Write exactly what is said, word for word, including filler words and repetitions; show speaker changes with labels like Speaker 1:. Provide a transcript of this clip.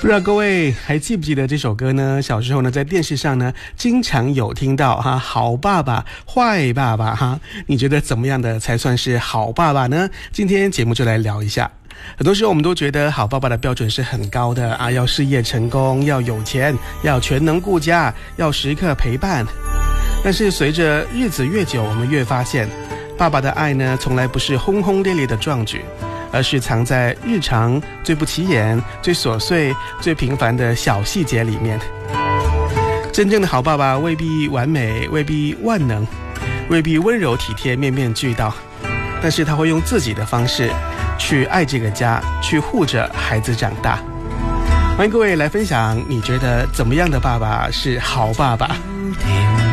Speaker 1: 不知道各位还记不记得这首歌呢？小时候呢，在电视上呢，经常有听到哈，好爸爸、坏爸爸哈。你觉得怎么样的才算是好爸爸呢？今天节目就来聊一下。很多时候我们都觉得好爸爸的标准是很高的啊，要事业成功，要有钱，要全能顾家，要时刻陪伴。但是随着日子越久，我们越发现，爸爸的爱呢，从来不是轰轰烈烈的壮举，而是藏在日常最不起眼、最琐碎、最平凡的小细节里面。真正的好爸爸未必完美，未必万能，未必温柔体贴、面面俱到，但是他会用自己的方式去爱这个家，去护着孩子长大。欢迎各位来分享，你觉得怎么样的爸爸是好爸爸？